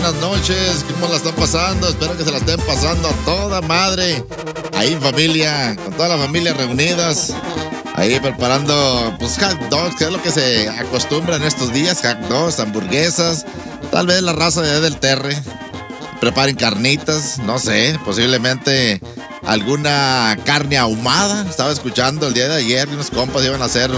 buenas noches. ¿Cómo la están pasando? Espero que se la estén pasando a toda madre. Ahí en familia, con toda la familia reunidas. Ahí preparando, pues, hot dogs, que es lo que se acostumbra en estos días. Hot dogs, hamburguesas. Tal vez la raza de del Terre preparen carnitas, no sé, posiblemente alguna carne ahumada. Estaba escuchando el día de ayer, unos compas iban a hacer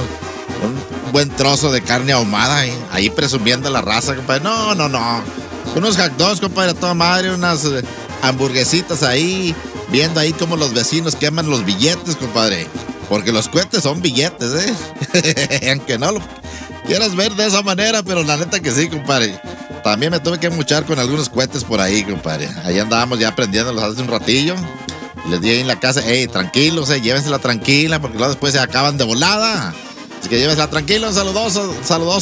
un buen trozo de carne ahumada, ahí presumiendo la raza, compadre. No. Unos hot dogs, compadre, a toda madre, unas hamburguesitas ahí, viendo ahí cómo los vecinos queman los billetes, compadre. Porque los cohetes son billetes, aunque no lo quieras ver de esa manera, pero la neta que sí, compadre. También me tuve que muchar con algunos cohetes por ahí, compadre. Ahí andábamos ya aprendiéndolos hace un ratillo. Les di ahí en la casa, tranquilos, llévensela tranquila, porque luego después se acaban de volada. Así que llévensela tranquila, un saludoso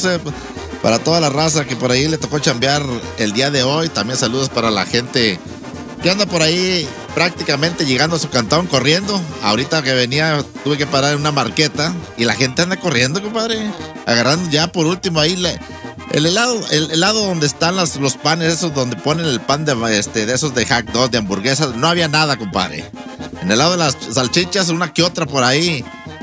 para toda la raza que por ahí le tocó chambear el día de hoy. También saludos para la gente que anda por ahí prácticamente llegando a su cantón corriendo. Ahorita que venía tuve que parar en una marqueta y la gente anda corriendo, compadre. Agarrando ya por último ahí el helado donde están los panes, esos donde ponen el pan de esos de hot dog, de hamburguesas, no había nada, compadre. En el lado de las salchichas, una que otra por ahí.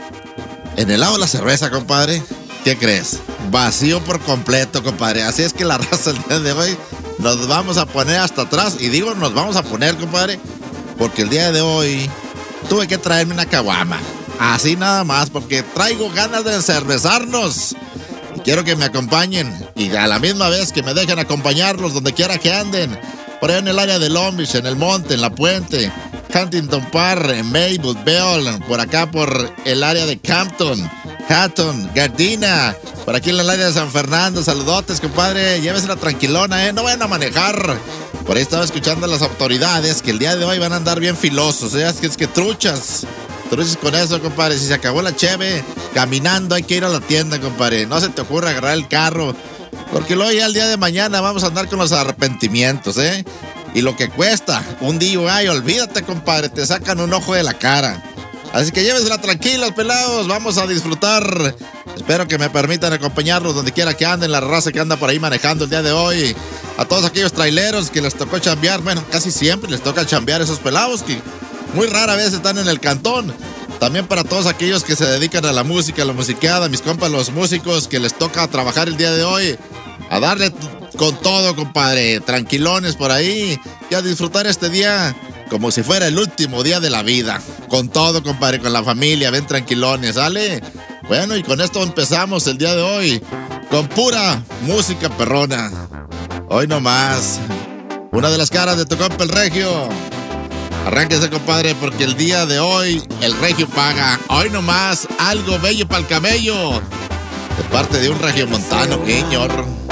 En el lado de la cerveza, compadre, ¿qué crees? Vacío por completo, compadre. Así es que la raza el día de hoy nos vamos a poner hasta atrás. Y digo, nos vamos a poner, compadre, porque el día de hoy tuve que traerme una caguama. Así nada más, porque traigo ganas de encervezarnos. Y quiero que me acompañen. Y a la misma vez que me dejen acompañarlos donde quiera que anden. Por ahí en el área de Long Beach, en el monte, en la puente, Huntington Park, en Maywood, Bell, por acá por el área de Campton, Hatton, Gardena, por aquí en el área de San Fernando. Saludotes, compadre. Llévesela tranquilona, no vayan a manejar. Por ahí estaba escuchando a las autoridades que el día de hoy van a andar bien filosos, es que truchas con eso, compadre. Si se acabó la cheve, caminando hay que ir a la tienda, compadre. No se te ocurra agarrar el carro, porque luego ya el día de mañana vamos a andar con los arrepentimientos, y lo que cuesta un DUI, olvídate, compadre, te sacan un ojo de la cara. Así que llévesela tranquilos, pelados, vamos a disfrutar. Espero que me permitan acompañarlos donde quiera que anden, la raza que anda por ahí manejando el día de hoy. A todos aquellos traileros que les tocó chambear, bueno, casi siempre les toca chambear esos pelados que muy rara vez están en el cantón. También para todos aquellos que se dedican a la música, a la musiqueada, mis compas, los músicos que les toca trabajar el día de hoy. A darle con todo, compadre, tranquilones por ahí y a disfrutar este día como si fuera el último día de la vida. Con todo, compadre, con la familia, ven tranquilones, ¿sale? Bueno, y con esto empezamos el día de hoy, con pura música perrona. Hoy nomás, una de las caras de tu compa el Regio. Arránquese, compadre, porque el día de hoy el Regio paga. Hoy nomás, algo bello para el camello. De parte de un regiomontano, señor.